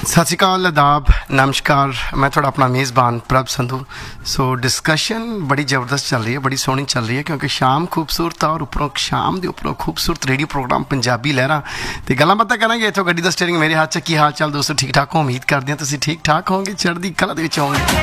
ਸਤਿ ਸ਼੍ਰੀ ਅਕਾਲ, ਆਦਾਬ, ਨਮਸਕਾਰ। ਮੈਂ ਤੁਹਾਡਾ ਆਪਣਾ ਮੇਜ਼ਬਾਨ ਪ੍ਰਭ ਸੰਧੂ। ਸੋ ਡਿਸਕਸ਼ਨ ਬੜੀ ਜ਼ਬਰਦਸਤ ਚੱਲ ਰਹੀ ਹੈ, ਬੜੀ ਸੋਹਣੀ ਚੱਲ ਰਹੀ ਹੈ, ਕਿਉਂਕਿ ਸ਼ਾਮ ਖੂਬਸੂਰਤ ਆ ਔਰ ਉੱਪਰੋਂ ਸ਼ਾਮ ਦੇ ਉੱਪਰੋਂ ਖੂਬਸੂਰਤ ਰੇਡੀਓ ਪ੍ਰੋਗਰਾਮ ਪੰਜਾਬੀ ਲਹਿਰਾਂ ਅਤੇ ਗੱਲਾਂ ਬਾਤਾਂ ਕਰਾਂਗੇ ਇੱਥੋਂ ਗੱਡੀ ਦਾ ਸਟੀਅਰਿੰਗ ਮੇਰੇ ਹੱਥ 'ਚ। ਕੀ ਹਾਲ ਚਾਲ ਦੋਸਤੋ? ਠੀਕ ਠਾਕ ਹੋ? ਉਮੀਦ ਕਰਦੇ ਹਾਂ ਤੁਸੀਂ ਠੀਕ ਠਾਕ ਹੋਵੋਗੇ, ਚੜ੍ਹਦੀ ਕਲਾ ਦੇ ਵਿੱਚ ਹੋਵੋਗੇ।